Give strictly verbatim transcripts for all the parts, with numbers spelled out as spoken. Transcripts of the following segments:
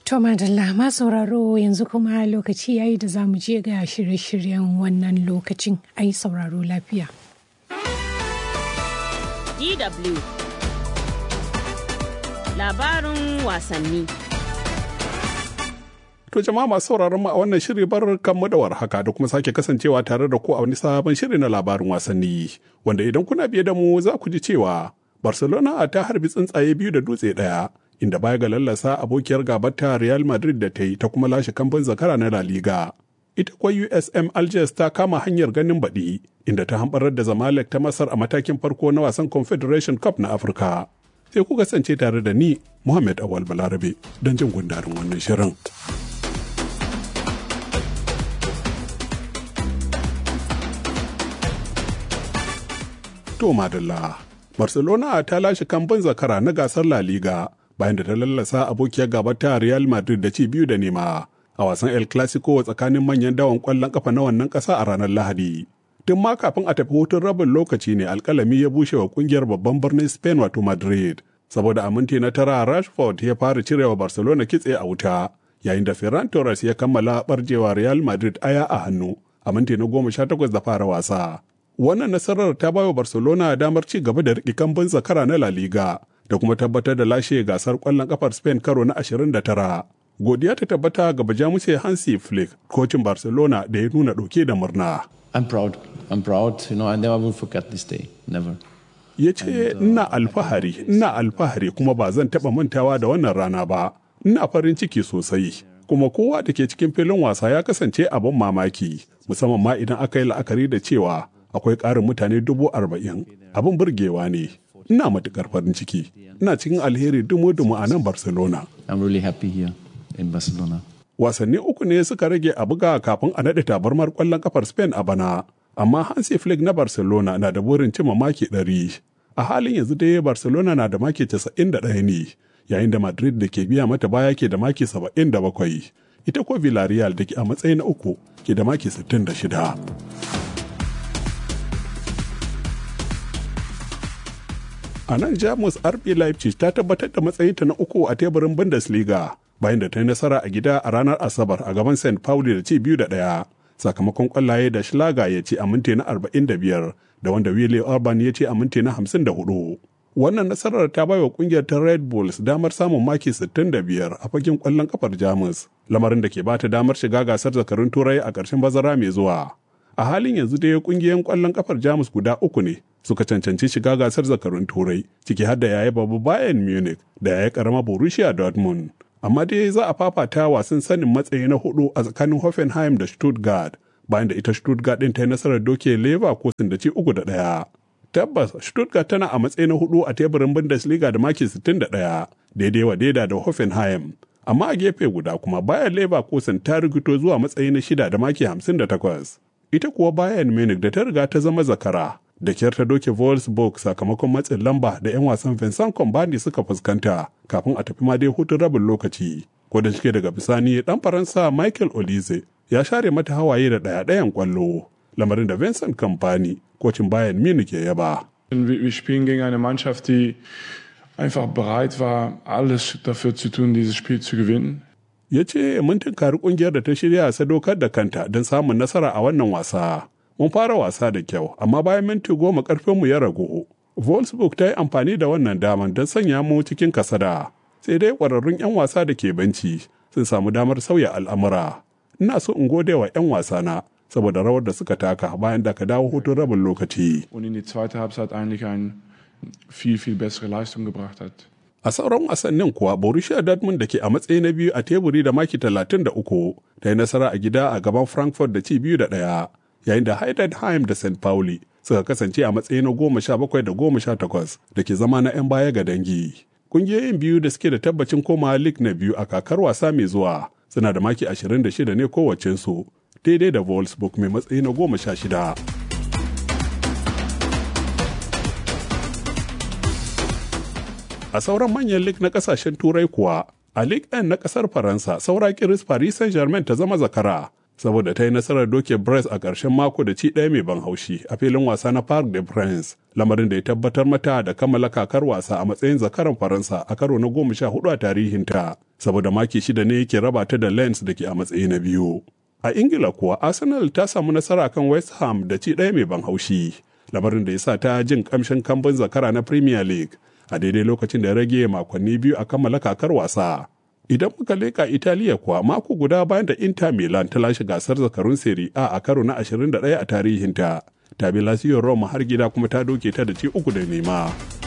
To madalla ma sauraro yanzu kuma lokaci yayi da zamu je ga shirye-shiryen wannan lokacin ai sauraro lafiya. D W Labarin wasanni. To jama'a masu sauraron mu a wannan shiri bar kanmu da warhaka da kuma sake kasancewa tare da ku a wani sabon shiri na labarin wasanni wanda idan kuna biye da mu za ku ji cewa Barcelona ta harbi tsuntsaye biyu da dutse ɗaya inda baya ga lallasa abokiyar gabarta Real Madrid da ta yi ta kuma lashe kambun zakara na La Liga. Ita kuwa U S M Alger ta kama hanyar ganin baɗi inda ta hambarar da Zamalek ta Masar a matakin farko na wasan Confederation Cup na Afirka. Sai ku kasance tare da ni Muhammad Awal Balarabe don jin gundarin wannan shirin. To madalla, Barcelona ta lashe kambun zakara na gasar La Liga bayan da ta lallasa abokiyar gabata Real Madrid da ci biyu da nema a wasan El Clasico tsakanin manyan dawon ƙwallon ƙafa na wannan ƙasa a ranar Lahadi. Tun ma kafin a tafi hutun rabin lokaci ne alƙalami ya bushe wa ƙungiyar babban birnin Spain wato Madrid, saboda a minti na tara Rashford ya fara cirewa Barcelona kitse a wuta, yayin da Ferran Torres ya kammala barjewa Real Madrid aya a hannu a minti na goma sha takwas da fara wasa. Wannan nasarar ta bawa Barcelona damar ci gaba da riƙe kambun zakara na La Liga da kuma tabbatar da lashe gasar ƙwallon ƙafar Spain karo na ashirin da tara. Godiya ta tabbata ga Bajamuse Hansi Flick, kocin Barcelona da ya nuna ɗauke da murna. I'm proud. I'm proud. You know, I never will forget this day. Never. Ya ce, ina alfahari, ina alfahari kuma ba zan taɓa mantawa da wannan rana ba. Ina farin ciki sosai. Kuma kowa da ke cikin filin wasa ya kasance abin mamaki, musamman ma idan aka yi la'akari da cewa akwai ƙarin mutane dubu arba'in. Abin burgewa ne. Ina matuƙar farin ciki. Ina cikin alheri dumu-dumu a nan Barcelona. I'm really happy here in Barcelona. Wasanni uku ne suka rage a buga kafin a naɗe tabarmar ƙwallon ƙafar Spain a bana. Amma Hansi Flick na Barcelona na da burin cimma maki ɗari. A halin yanzu dai Barcelona na da maki casa'in da ɗaya ne, yayin da Madrid da ke biya mata baya ke da maki saba'in da bakwai. Ita ko Villarreal da ke a matsayi na uku ke da maki sittin da shida. A nan Jamus R B Leipzig ta tabbatar da matsayinta na uku a teburin Bundesliga bayan da ta yi nasara a gida a ranar Asabar a gaban Saint Pauli da ci biyu da ɗaya. Sakamakon kwallaye da Schlager ya ce a minti na arba'in da biyar da wanda Willi Orban ya ce a minti na hamsin da hudu. Wannan nasarar ta bai wa kungiyar ta Red Bulls damar samun maki sittin da biyar a fagen kwallon kafar Jamus, lamarin da ke bata damar shiga gasar zakarun Turai a ƙarshen bazara mai zuwa. A halin yanzu dai kungiyoyin kwallon kafar Jamus guda uku ne suka cancanci shiga gasar zakarun Turai, ciki har da yaya babu Bayern Munich da yaya karama Borussia Dortmund. Amma dai za a fafata wasan sanin matsayi na hudu a tsakanin Hoffenheim da Stuttgart, bayan da ita Stuttgart ɗin ta yi nasarar doke Leverkusen da ci uku da ɗaya. Tabbas Stuttgart tana a matsayi na hudu a teburin Bundesliga da maki sittin da ɗaya, daidai wa daida da Hoffenheim. Amma a gefe guda kuma Bayern Leverkusen ta rigito zuwa matsayi na shida da maki hamsin da takwas. Ita kuwa Bayern Munich da ta riga ta zama zakara, da kyar ta doke Wolfsburg sakamakon matsin lamba da 'yan wasan Vincent Kompany suka fuskanta kafin a tafi ma dai hutun rabin lokaci. Ko da shike daga bisani dan Faransa Michael Olise ya share mata hawaye da ɗaya-ɗayan kwallo, lamarin da Vincent Kompany, kocin Bayern Munich ya yaba. Wir spielen gegen eine Mannschaft, die einfach bereit war, alles dafür zu tun, dieses Spiel zu gewinnen. Ya ce mun tunkari kungiyar da ta shirya sadaukar da kanta don samun nasara a wannan wasa. Mun fara wasa da kyau, amma bayan minti goma ƙarfinmu ya ragu. Wolfsburg ta yi amfani da wannan daman don sanya mu cikin kasada. Sai dai ƙwararrun 'yan wasa da ke benci sun samu damar sauya al'amura. Ina so in gode wa 'yan wasana saboda rawar da suka taka bayan da ka dawo hutun rabin lokaci. Und in die zweite Halbzeit eigentlich eine viel, viel bessere Leistung gebracht hat. A sauran wasannin kuwa Borussia Dortmund da ke a matsayi na biyu a teburi da maki talatin da uku ta yi nasara a gida a gaban Frankfurt da ci biyu da ɗaya, yayin da Heidenheim da Saint Pauli suka kasance a matsayi na goma sha bakwai da goma sha takwas da ke zama na 'yan baya ga dangi. Kungiyoyin biyu da suke da tabbacin komawa League na biyu a kakar wasa mai zuwa suna da maki ashirin da shida ne kowacensu, daidai da Wolfsburg mai matsayi na goma sha shida. A sauran manyan lig na kasashen Turai kuwa, a Ligue one na kasar Faransa saura kiris Paris Saint-Germain ta zama zakara, saboda ta yi nasarar doke Brest a ƙarshen mako da ci ɗaya mai ban haushi a filin wasa na Parc des Princes, lamarin da ya tabbatar mata da kammala kakar wasa a matsayin zakaran Faransa a karo na goma sha hudu a tarihinta, saboda maki shida ne yake raba ta da Lens da ke a matsayi na biyu. A Ingila kuwa Arsenal ta samu nasara kan West Ham da ci ɗaya mai ban haushi, lamarin da ya sa ta jin kamshin kambun zakara na Premier League a daidai lokacin da ya rage makonni biyu a kammala kakar wasa. Idan muka leka Italiya kuwa mako guda bayan da Inter Milan ta lashe gasar zakarun Serie A a karo na ashirin da ɗaya a tarihinta, ta bi Lazio Roma har gida kuma ta doke ta da ci uku da nema.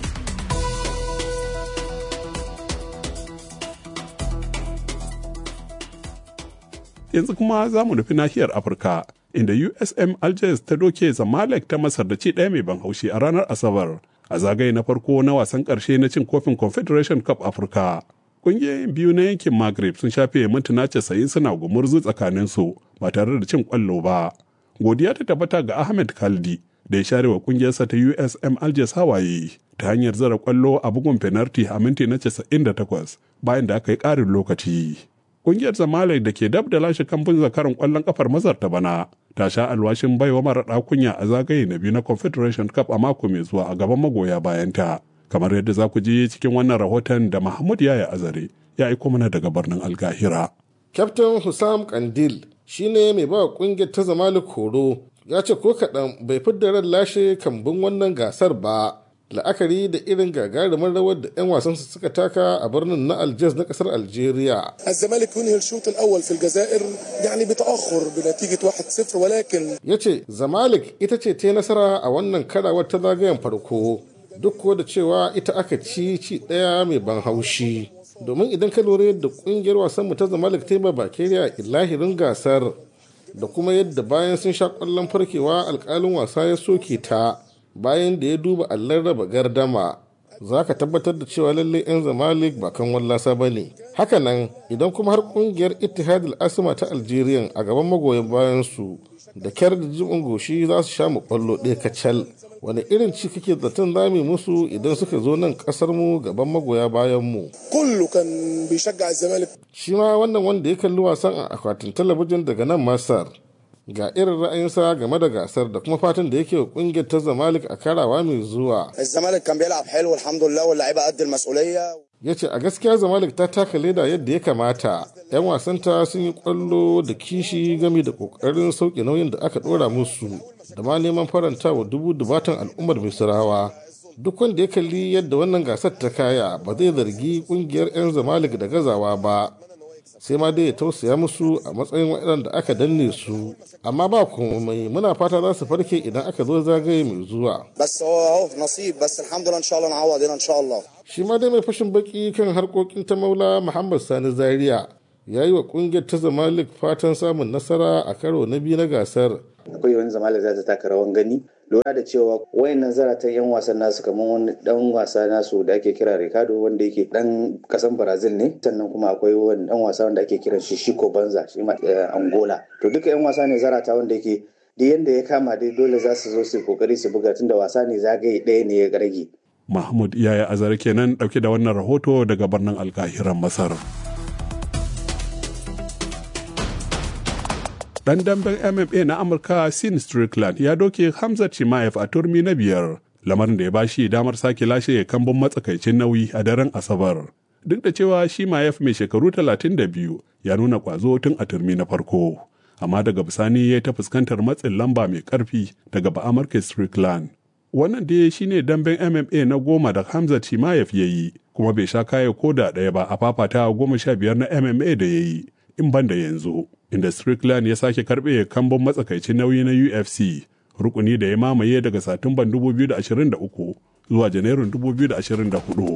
Yanzu kuma za mu nufi nahiyar Afirka, inda U S M Algiers ta doke Zamalek ta Masar da ci ɗaya mai ban haushi a ranar Asabar, a zagaye na farko na wasan ƙarshe na cin kofin Confederation Cup Afirka. Ƙungiyoyin biyu na yankin Maghreb sun shafe mintuna casa'in suna gumurzu tsakaninsu ba tare da cin ƙwallo ba. Godiya ta tabbata ga Ahmed Kaldi da ya share wa ƙungiyarsa ta U S M Algiers hawaye ta hanyar zara ƙwallo a bugun penalty a minti na casa'in da takwas bayan da aka yi ƙarin lokaci. Ƙungiyar Zamalek da ke dab da lashe kambun zakaran ƙwallon ƙafar Masar ta bana ta sha alwashin baiwa maraɗa kunya a zagaye na biyu na Confederation Cup a mako mai zuwa a gaban magoya bayanta. Kamar yadda za ku ji cikin wannan rahoton da Mahmud Yaya Azare ya aiko mana daga birnin Alkahira. Kyaftin Hussam Kandil shine mai ba ƙungiyar ta Zamalek horo, ya ce ko kaɗan bai fidda ran lashe kambun wannan gasar ba. La'akari da irin gagarumin rawar da 'yan wasansu suka taka a birnin na Algiers na kasar Algeria. الزمالك ينهي الشوط الأول في الجزائر يعني بتأخر بنتيجة واحد صفر ولكن yace Zamalek ita ce ta nasara a wannan karawar ta zagayen farko duk ko da cewa ita aka ci ci ɗaya mai ban haushi. Domin idan ka lura yadda ƙungiyar wasan mu ta Zamalek ta yi babakeriya ilahirin gasar da kuma yadda bayan sun sha ƙwallon farkewa alƙalin wasa ya soke ta bayan da ya duba allon raba gardama, za ka tabbatar da cewa lalle 'yan Zamalek ba kan wallasa ba ne. Hakanan idan kuma har kungiyar Ittihad al-Asma ta Algeria a gaban magoyan bayan su da kyar da jibin goshi za su sha mu kwallo ɗaya kacal, wani irin ci kake zaton zami musu idan suka zo nan kasar mu gaban magoya bayan mu. kullu kan bishajja az-Zamalek. Shi ma wannan wanda ya kalli wasan a akwatin talabijin daga nan Masar ga irin ra'ayinsa game da gasar da kuma fatan da yake wa kungiyar ta Zamalek a karawa mai zuwa. الزمالك كان بيلعب حلو الحمد لله واللعيبه قد المسؤوليه. Ya ce a gaskiya Zamalek ta taka leda yadda ya kamata, 'yan wasanta sun yi kwallo da kishi game da kokarin sauke nauyin da aka dora musu da ma neman faranta wa dubu dubatan al'ummar Misrawa. Duk wanda ya kalli yadda wannan gasar ta kaya ba zai zargi kungiyar 'yan Zamalek da gazawa ba, sai ma dai ya tausaya musu a matsayin waɗanda aka danne su, amma ba komai muna fata za su farke idan aka zo zagaye mai zuwa. بس هو اهو نصيب بس الحمد لله ان شاء الله نعوض هنا ان شاء الله. Shi ma dai mai fashin baki kan harkokin ta maula Muhammad Sani Zaria ya yi wa kungiyar ta Zamalek fatan samun nasara a karo na biyu na gasar. Akwai wani Zamalek za ta taka rawan gani, lura da cewa wayannan zaratan 'yan wasan nasu kamar wani dan wasa nasu da ake kira Ricardo wanda yake dan kasan Brazil ne, sannan kuma akwai wani dan wasa wanda ake kiran shi Chico Banza shi ma Angola. To duka 'yan wasa ne zarata wanda yake duk yanda ya kama dai dole za su zo su kokari su buga tunda wasa ne zagaye ɗaya ne ya rage. Mahmud Yaya Azare kenan dauke da wannan rahoto daga birnin Alkahiran Masar. Dan damben M M A na Amurka Sean Strickland ya doke Hamza Chimaev a turmi na biyar, lamarin da ya bashi damar sake lashe kambun matsakaicin nauyi a daren Asabar. Duk da cewa Chimaev mai shekaru talatin da biyu ya nuna kwazo tun a turmi na farko, amma daga bisani ya ta fuskantar matsin lamba mai karfi daga Ba'amurka Strickland. Wannan dai shine damben M M A na goma da Hamza Chimaev ya yi, kuma bai sha kaya ko da ɗaya ba a fafata goma sha biyar na M M A da ya yi, in ban da yanzu, inda Strickland ya sake karɓe kambun matsakaicin nauyi na U F C, rukuni da ya mamaye daga Satumban dubu biyu da ashirin da uku zuwa Janairun dubu biyu da ashirin da hudu.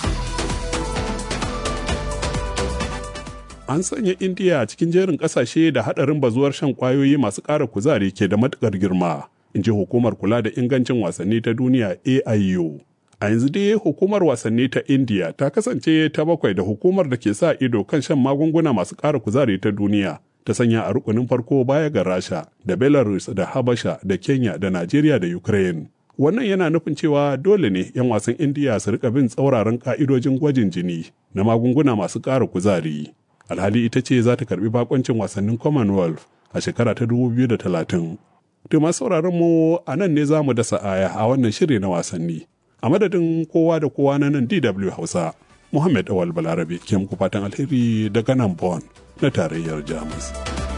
An sanya Indiya cikin jerin ƙasashe da haɗarin bazuwar shan ƙwayoyi masu ƙara kuzari ke da matuƙar girma, in ji hukumar kula da ingancin wasanni ta duniya A I U. A yanzu dai hukumar wasanni ta Indiya ta kasance ta bakwai da hukumar da ke sa ido kan shan magunguna masu ƙara kuzari ta duniya ta sanya a rukunin farko baya ga Rasha da Belarus da Habasha da Kenya da Najeriya da Ukraine. Wannan yana nufin cewa dole ne 'yan wasan Indiya su rika bin tsauraran ka'idojin gwajin jini na magunguna masu ƙara kuzari. Alhali ita ce za ta karbi bakoncin wasannin Commonwealth a shekara ta dubu biyu da talatin. To masu sauraron mu a nan ne za mu dasa aya a wannan shiri na wasanni. A madadin kowa da kowa na nan D W Hausa, Muhammad Awal Balarabe ke muku fatan alheri daga nan Bonn na tarayyar Jamus.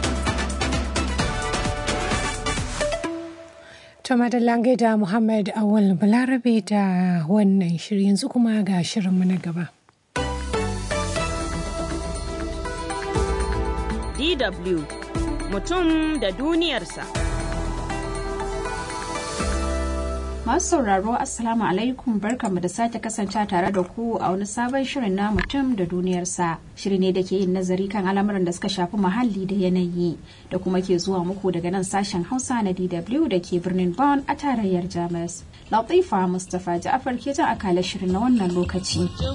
Tama da lange da Muhammad Awal Balarabe da wannan shirin, yanzu kuma ga shirinmu na gaba. D W mutum da duniyarsa. Masu sauraro Assalamu alaikum, barkanmu da sake kasance tare da ku a wani sabon shirin na mutum da duniyarsa. Shiri ne da ke yin nazari kan al'amuran da suka shafi muhalli da yanayi da kuma ke zuwa muku daga nan sashen Hausa na D W da ke birnin Bonn a tarayyar Jamus. Latifa Mustapha Ja'afar ke jan akalar shirin na wannan lokaci.